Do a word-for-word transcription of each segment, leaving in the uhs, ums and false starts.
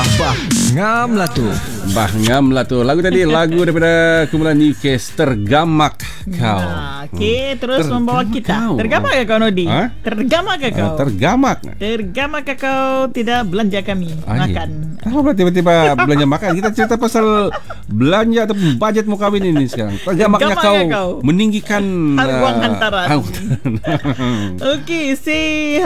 Bah ngam lah tu. Bah ngam lah tu. Lagu tadi lagu daripada kumpulan Newcastle, Tergamak Kau. Nah, okay, terus Tergamak membawa kita. kau. Tergamak ke kau, Nodi? Ha? Tergamak ke kau? Uh, tergamak. Tergamak ke kau tidak belanja kami Ah, makan? Kenapa tiba-tiba belanja makan? Kita cerita pasal belanja atau budget mau kawin ini sekarang. Tergamaknya kau, Tergamaknya kau. meninggikan Haruang uh, hantaran. Okey, si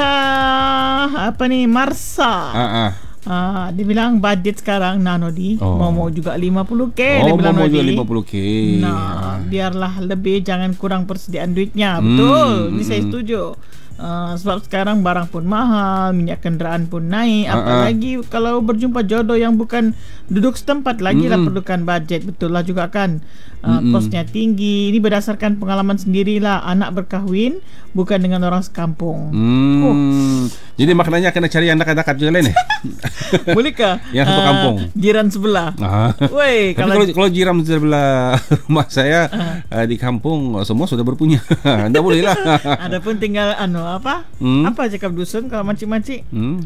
ha, apa ni Marsa. Ah, ah. Ah, dia bilang budget sekarang Nanodi Oh. mau mau juga lima puluh K dia Oh, bilang mau Nodi. juga lima puluh K. Nah, biarlah lebih, jangan kurang persediaan duitnya. Hmm, Betul. Ini hmm. saya setuju. Uh, sebab sekarang barang pun mahal, minyak kenderaan pun naik. Uh-uh. Apalagi kalau berjumpa jodoh yang bukan duduk setempat, lagilah Mm-mm. perlukan budget. Betul lah juga kan. Uh, Mm-mm. kosnya tinggi. Ini berdasarkan pengalaman sendirilah. Anak berkahwin bukan dengan orang sekampung. Hmm. Oh. Jadi maknanya kena cari yang dekat-dekat juga lain eh? Bolehkah? Yang satu Ah, kampung. Jiran sebelah. Ah. Woi, Tapi kalau kalau kalau jiran sebelah rumah saya uh, di kampung semua sudah berpunya. Tidak boleh lah. adapun tinggal anu apa? Hmm. Apa cakap dusun kalau makcik-makcik? Hmm.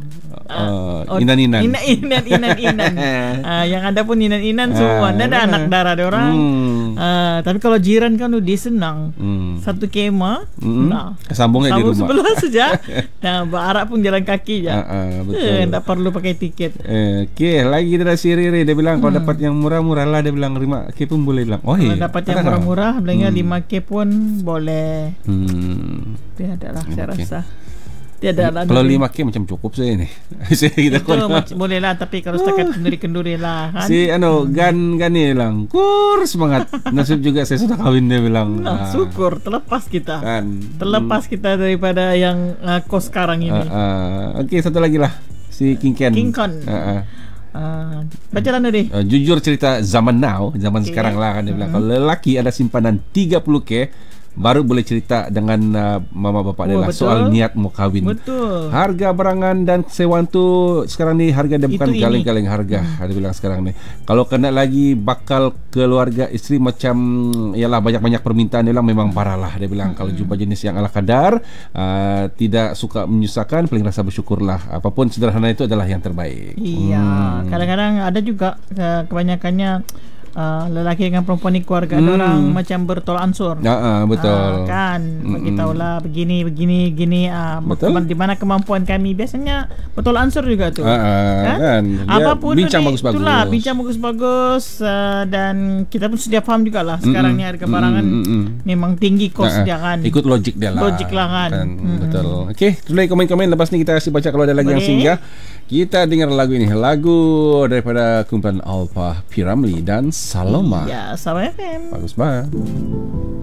Ah, Uh, inan-inan. Inan inan inan inan. Ah, yang ada pun inan inan semua. Ah, Ada benar. anak darah dia orang. Hmm. Ah, tapi kalau jiran kan dia senang. Hmm. Satu kema. Hmm. Nah. Sambungnya di Sambung rumah. sebelah saja. Nah, berharap pun jalan kaki je. Ah, ah, betul. Eh, tak perlu pakai tiket. Eh, okay, lagi dari si Riri dia bilang kalau Hmm. dapat yang murah-murah lah, dia bilang lima K pun boleh bilang. Oh Kalau iya. dapat yang murah-murah, bilangnya Hmm. lima K pun boleh. Hmm. Tiada lah saya Okey. rasa. Tiada lah. Kalau Nuri. lima K macam cukup saya ni. Saya kita Itu macam boleh lah, tapi kalau setakat kenduri-kenduri lah kan. Si ano gan gan ni bilang kur semangat. Nasib juga saya sudah kahwin, dia bilang. Nah, Ah, syukur terlepas kita. kan. Terlepas kita daripada yang uh, kos sekarang ini. Uh, uh, Okey, satu lagi lah. Si King Ken. King Kon. Uh, uh. Uh, baca lah Nuri. Uh, jujur cerita zaman now, zaman Okey. sekarang lah kan dia bilang. Hmm. Kalau lelaki ada simpanan tiga puluh K, baru boleh cerita dengan uh, mama bapak dia Oh, lah betul. soal niat mau kahwin. Betul. Harga barangan dan sewaan tu sekarang ni harga dia bukan Itu ini. galeng-galeng harga. Hmm. Dia bilang sekarang ni. Kalau kena lagi bakal keluarga isteri macam ialah banyak-banyak permintaan, dia bilang memang parah lah. Dia bilang hmm. kalau jumpa jenis yang ala kadar, uh, tidak suka menyusahkan, paling rasa bersyukurlah. Apapun sederhana itu adalah yang terbaik. Iya, Hmm. kadang-kadang ada juga uh, kebanyakannya uh, lelaki dengan perempuan ni keluarga Hmm. orang macam bertolak ansur. Ya, uh, betul. Ah, kan bagi tahulah begini begini begini ah Betul. di mana kemampuan kami, biasanya bertolak ansur juga tu. Ah, ah, kan. Dia Apapun bincang tadi, bagus-bagus. itulah bincang bagus-bagus uh, dan kita pun sedia faham jugalah sekarang ni harga barangan Mm, mm, mm. memang tinggi kos Ah, ah. dia kan. Ikut logik dia lah. Logik lah kan. Mm-mm. Betul. Okey, tulis komen-komen, lepas ni kita kasih baca kalau ada lagi yang Boleh. singgah. Kita dengar lagu ini, lagu daripada kumpulan Alpha Piramli dan Saloma. Ya, Sabah F M. Bagus banget.